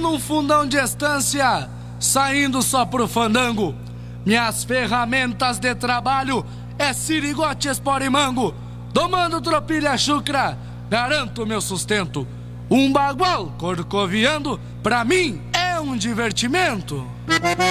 num fundão de estância, saindo só pro fandango. Minhas ferramentas de trabalho é sirigote, espora e mango. Domando tropilha chucra, garanto meu sustento. Um bagual corcoviando, pra mim é um divertimento.